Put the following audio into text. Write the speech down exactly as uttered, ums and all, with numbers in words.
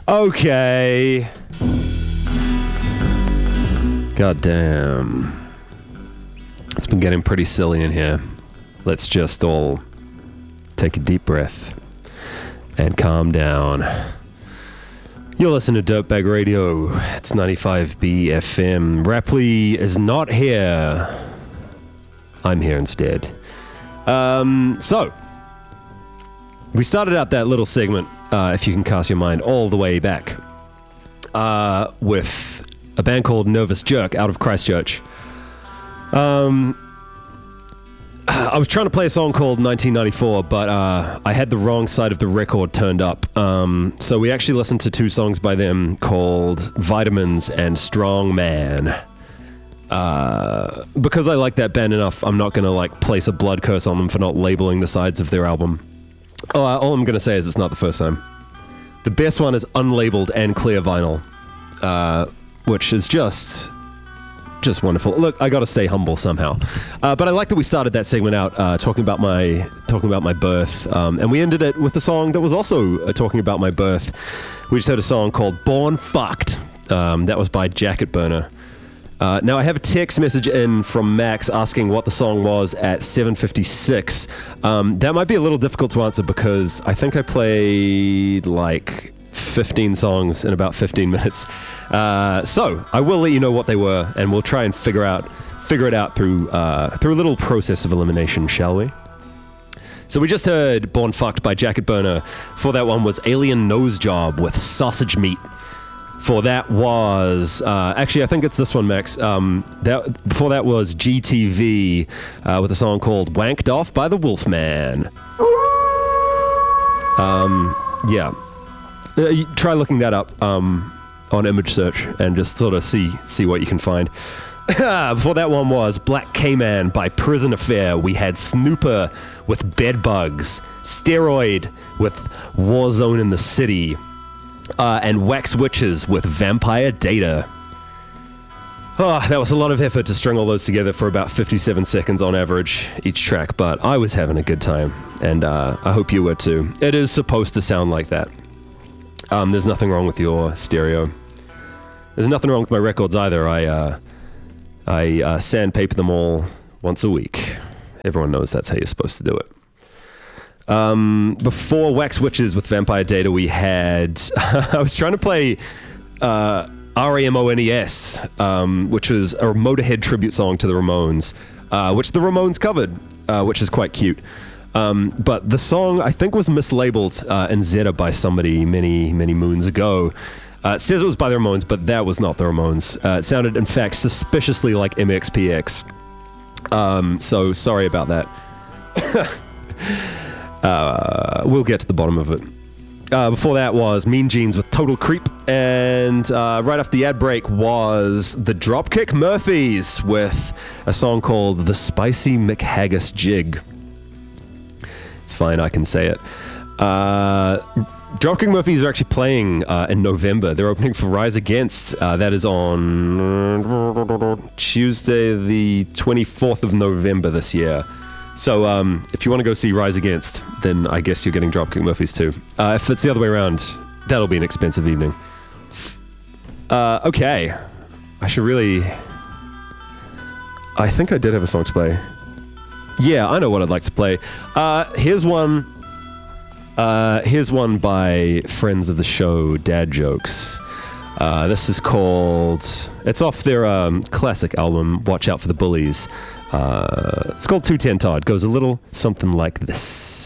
Okay. God damn. It's been getting pretty silly in here. Let's just all take a deep breath and calm down. You're listening to Dirtbag Radio. It's ninety-five B F M. Rapley is not here. I'm here instead. Um, so, we started out that little segment, uh, if you can cast your mind all the way back, uh, with a band called Nervous Jerk out of Christchurch. Um, I was trying to play a song called nineteen ninety-four, but uh, I had the wrong side of the record turned up. Um, so we actually listened to two songs by them called Vitamins and Strong Man. Uh, because I like that band enough, I'm not going to like place a blood curse on them for not labeling the sides of their album. Oh, uh, all I'm going to say is it's not the first time. The best one is unlabeled and clear vinyl, uh, which is just... just wonderful. Look, I got to stay humble somehow. Uh, but I like that we started that segment out uh, talking about my talking about my birth, um, and we ended it with a song that was also uh, talking about my birth. We just heard a song called "Born Fucked." Um, that was by Jacket Burner. Uh, now I have a text message in from Max asking what the song was at seven fifty-six. Um, that might be a little difficult to answer because I think I played like fifteen songs in about fifteen minutes. Uh, so I will let you know what they were, and we'll try and figure out figure it out through uh, through a little process of elimination, shall we? So we just heard "Born Fucked" by Jacket Burner. For that one was Alien Nose Job with Sausage Meat. For that was uh, actually I think it's this one, Max. Um, that before that was G T V uh, with a song called "Wanked Off" by the Wolfman. Um, yeah. Uh, you try looking that up um, on image search and just sort of see see what you can find. Before that one was Black K-Man by Prison Affair. We had Snooper with Bed Bugs, Steroid with Warzone in the City, uh, and Wax Witches with Vampire Data. Oh, that was a lot of effort to string all those together for about fifty-seven seconds on average each track, but I was having a good time, and uh, I hope you were too. It is supposed to sound like that. Um, there's nothing wrong with your stereo. There's nothing wrong with my records either. I uh, I uh, sandpaper them all once a week. Everyone knows that's how you're supposed to do it. Um, before Wax Witches with Vampire Data, we had... I was trying to play uh, R A M O N E S, um, which was a Motorhead tribute song to the Ramones, uh, which the Ramones covered, uh, which is quite cute. Um, but the song, I think, was mislabeled uh, in Zeta by somebody many, many moons ago. Uh, it says it was by the Ramones, but that was not the Ramones. Uh, it sounded, in fact, suspiciously like M X P X. Um, so, sorry about that. uh, we'll get to the bottom of it. Uh, before that was Mean Jeans with Total Creep. And uh, right after the ad break was the Dropkick Murphys with a song called The Spicy McHaggis Jig. It's fine, I can say it. Uh, Dropkick Murphys are actually playing uh, in November. They're opening for Rise Against. Uh, that is on Tuesday, the twenty-fourth of November this year. So um, if you want to go see Rise Against, then I guess you're getting Dropkick Murphys too. Uh, if it's the other way around, that'll be an expensive evening. Uh, okay. I should really... I think I did have a song to play. Yeah, I know what I'd like to play. Uh, here's one. Uh, here's one by friends of the show, Dad Jokes. Uh, this is called... It's off their um, classic album, Watch Out for the Bullies. Uh, it's called two ten Todd. Goes a little something like this.